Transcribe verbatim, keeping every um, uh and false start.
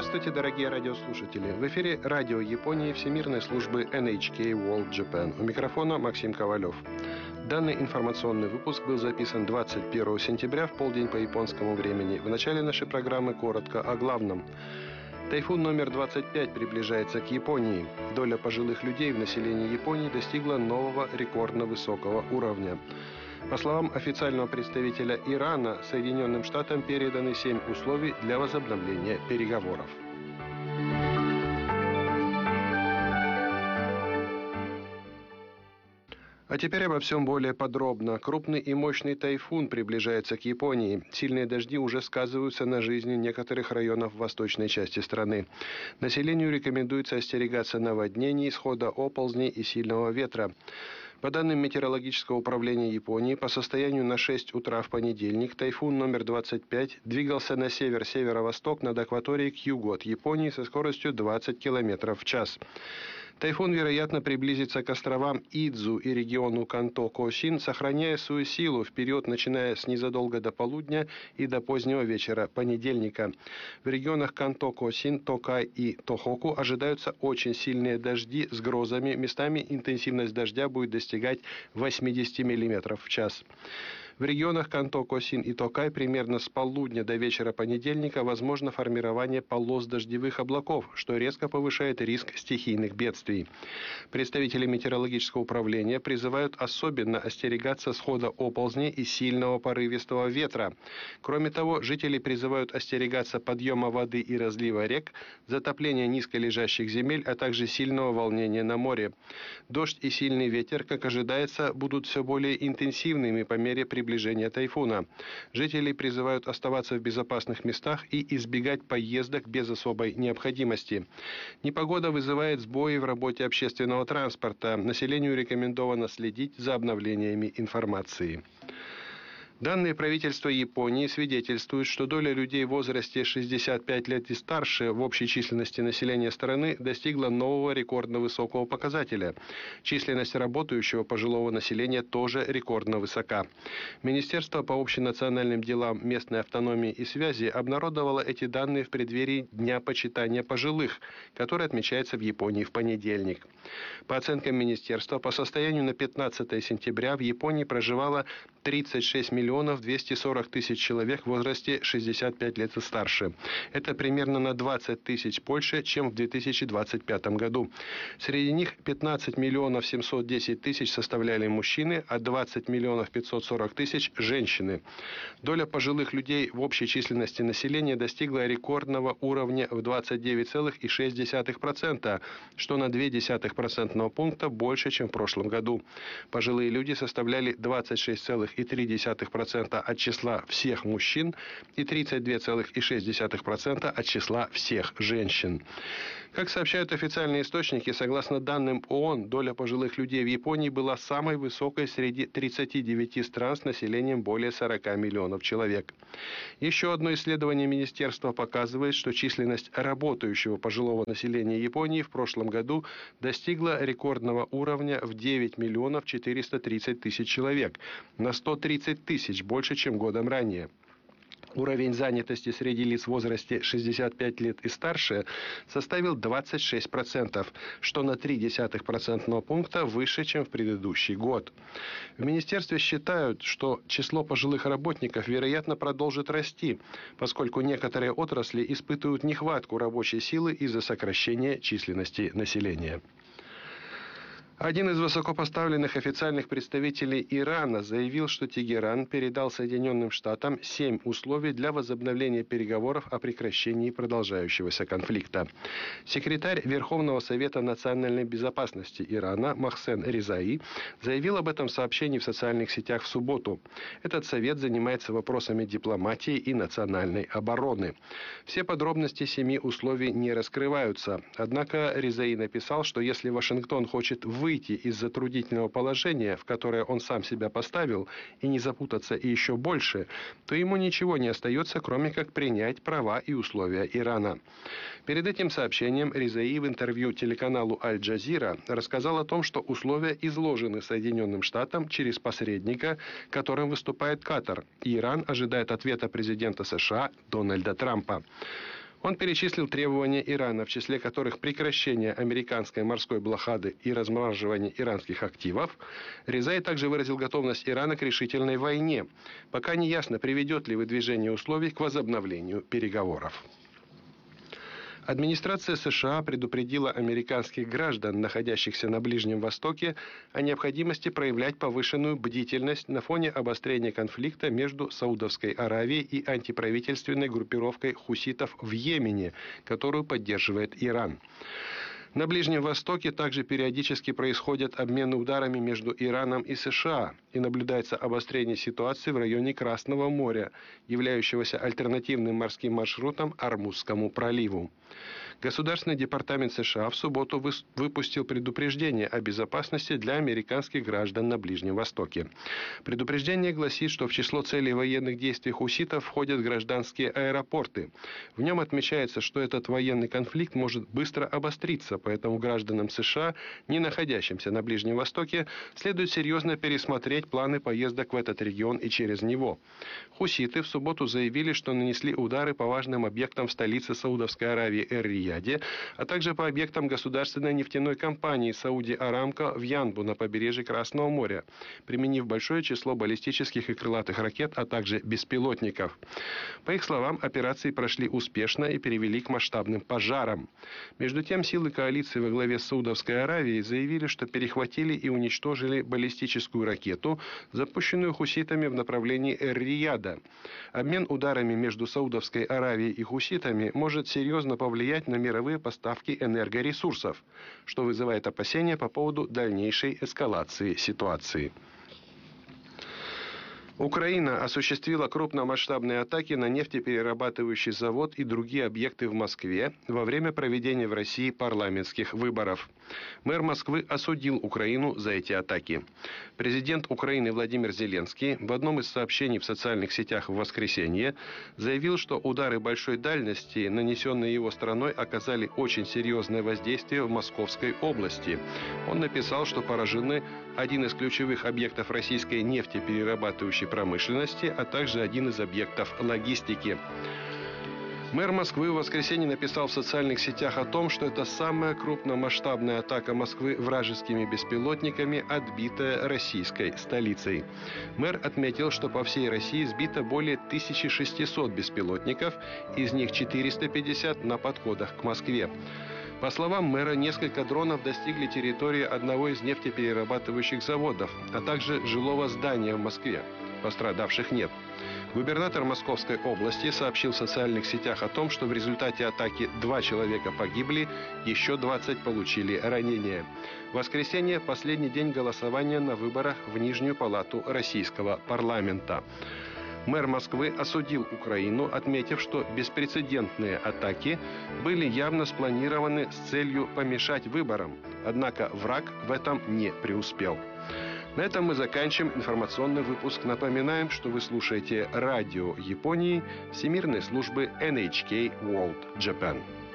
Здравствуйте, дорогие радиослушатели! В эфире радио Японии Всемирной службы эн эйч кей World Japan. У микрофона Максим Ковалев. Данный информационный выпуск был записан двадцать первого сентября в полдень по японскому времени. В начале нашей программы коротко о главном. Тайфун номер двадцать пять приближается к Японии. Доля пожилых людей в населении Японии достигла нового рекордно высокого уровня. По словам официального представителя Ирана, Соединенным Штатам переданы семь условий для возобновления переговоров. А теперь обо всем более подробно. Крупный и мощный тайфун приближается к Японии. Сильные дожди уже сказываются на жизни некоторых районов восточной части страны. Населению рекомендуется остерегаться наводнений, схода оползней и сильного ветра. По данным Метеорологического управления Японии, по состоянию на шесть утра в понедельник тайфун номер двадцать пять двигался на север-северо-восток над акваторией к югу от Японии со скоростью двадцать километров в час. Тайфун, вероятно, приблизится к островам Идзу и региону Канто-Косин, сохраняя свою силу в период, начиная с незадолго до полудня и до позднего вечера понедельника. В регионах Канто-Косин, Токай и Тохоку ожидаются очень сильные дожди с грозами. Местами интенсивность дождя будет достигать восемьдесят миллиметров в час. В регионах Канто-Косин и Токай примерно с полудня до вечера понедельника возможно формирование полос дождевых облаков, что резко повышает риск стихийных бедствий. Представители метеорологического управления призывают особенно остерегаться схода оползней и сильного порывистого ветра. Кроме того, жители призывают остерегаться подъема воды и разлива рек, затопления низколежащих земель, а также сильного волнения на море. Дождь и сильный ветер, как ожидается, будут все более интенсивными по мере приближения приближения тайфуна. Жители призывают оставаться в безопасных местах и избегать поездок без особой необходимости. Непогода вызывает сбои в работе общественного транспорта. Населению рекомендовано следить за обновлениями информации. Данные правительства Японии свидетельствуют, что доля людей в возрасте шестьдесят пять лет и старше в общей численности населения страны достигла нового рекордно высокого показателя. Численность работающего пожилого населения тоже рекордно высока. Министерство по общенациональным делам местной автономии и связи обнародовало эти данные в преддверии Дня почитания пожилых, который отмечается в Японии в понедельник. По оценкам министерства, по состоянию на пятнадцатое сентября в Японии проживало тридцать шесть миллионов двести сорок тысяч человек в возрасте шестьдесят пять лет и старше. Это примерно на двадцать тысяч больше, чем в две тысячи двадцать пятом году. Среди них пятнадцать миллионов семьсот десять тысяч составляли мужчины, а двадцать миллионов пятьсот сорок тысяч – женщины. Доля пожилых людей в общей численности населения достигла рекордного уровня в двадцать девять целых шесть десятых процента, что на два десятых процентного пункта больше, чем в прошлом году. Пожилые люди составляли двадцать шесть целых три десятых процента от числа всех мужчин и тридцать два целых шесть десятых процента от числа всех женщин. Как сообщают официальные источники, согласно данным ООН, доля пожилых людей в Японии была самой высокой среди тридцати девяти стран с населением более сорока миллионов человек. Еще одно исследование министерства показывает, что численность работающего пожилого населения Японии в прошлом году достигла рекордного уровня в девять миллионов четыреста тридцать тысяч человек, на сто тридцать тысяч больше, чем годом ранее. Уровень занятости среди лиц в возрасте шестьдесят пять лет и старше составил двадцать шесть процентов, что на три десятых процентного пункта выше, чем в предыдущий год. В министерстве считают, что число пожилых работников, вероятно, продолжит расти, поскольку некоторые отрасли испытывают нехватку рабочей силы из-за сокращения численности населения. Один из высокопоставленных официальных представителей Ирана заявил, что Тегеран передал Соединенным Штатам семь условий для возобновления переговоров о прекращении продолжающегося конфликта. Секретарь Верховного Совета национальной безопасности Ирана Мохсен Резаи заявил об этом в сообщении в социальных сетях в субботу. Этот совет занимается вопросами дипломатии и национальной обороны. Все подробности семи условий не раскрываются. Однако Резаи написал, что если Вашингтон хочет выйти выйти из затруднительного положения, в которое он сам себя поставил, и не запутаться и еще больше, то ему ничего не остается, кроме как принять права и условия Ирана. Перед этим сообщением Резаи в интервью телеканалу Аль-Джазира рассказал о том, что условия изложены Соединенным Штатам через посредника, которым выступает Катар, и Иран ожидает ответа президента США Дональда Трампа. Он перечислил требования Ирана, в числе которых прекращение американской морской блокады и размораживание иранских активов. Резай также выразил готовность Ирана к решительной войне. Пока не ясно, приведет ли выдвижение условий к возобновлению переговоров. Администрация США предупредила американских граждан, находящихся на Ближнем Востоке, о необходимости проявлять повышенную бдительность на фоне обострения конфликта между Саудовской Аравией и антиправительственной группировкой хуситов в Йемене, которую поддерживает Иран. На Ближнем Востоке также периодически происходят обмены ударами между Ираном и США, и наблюдается обострение ситуации в районе Красного моря, являющегося альтернативным морским маршрутом Ормузскому проливу. Государственный департамент США в субботу выпустил предупреждение о безопасности для американских граждан на Ближнем Востоке. Предупреждение гласит, что в число целей военных действий хуситов входят гражданские аэропорты. В нем отмечается, что этот военный конфликт может быстро обостриться, поэтому гражданам США, не находящимся на Ближнем Востоке, следует серьезно пересмотреть планы поездок в этот регион и через него. Хуситы в субботу заявили, что нанесли удары по важным объектам в столице Саудовской Аравии Эр-Рияде, а также по объектам государственной нефтяной компании Сауди Арамко в Янбу на побережье Красного моря, применив большое число баллистических и крылатых ракет, а также беспилотников. По их словам, операции прошли успешно и привели к масштабным пожарам. Между тем, силы коалиции во главе с Саудовской Аравией заявили, что перехватили и уничтожили баллистическую ракету, запущенную хуситами в направлении Эр-Рияда. Обмен ударами между Саудовской Аравией и хуситами может серьезно повлиять на мировые поставки энергоресурсов, что вызывает опасения по поводу дальнейшей эскалации ситуации. Украина осуществила крупномасштабные атаки на нефтеперерабатывающий завод и другие объекты в Москве во время проведения в России парламентских выборов. Мэр Москвы осудил Украину за эти атаки. Президент Украины Владимир Зеленский в одном из сообщений в социальных сетях в воскресенье заявил, что удары большой дальности, нанесенные его страной, оказали очень серьезное воздействие в Московской области. Он написал, что поражены один из ключевых объектов российской нефтеперерабатывающей промышленности, а также один из объектов логистики. Мэр Москвы в воскресенье написал в социальных сетях о том, что это самая крупномасштабная атака Москвы вражескими беспилотниками, отбитая российской столицей. Мэр отметил, что по всей России сбито более тысячи шестисот беспилотников, из них четыреста пятьдесят на подходах к Москве. По словам мэра, несколько дронов достигли территории одного из нефтеперерабатывающих заводов, а также жилого здания в Москве. Пострадавших нет. Губернатор Московской области сообщил в социальных сетях о том, что в результате атаки два человека погибли, еще двадцать получили ранения. В воскресенье – последний день голосования на выборах в Нижнюю палату российского парламента. Мэр Москвы осудил Украину, отметив, что беспрецедентные атаки были явно спланированы с целью помешать выборам. Однако враг в этом не преуспел. На этом мы заканчиваем информационный выпуск. Напоминаем, что вы слушаете радио Японии Всемирной службы эн эйч кей World Japan.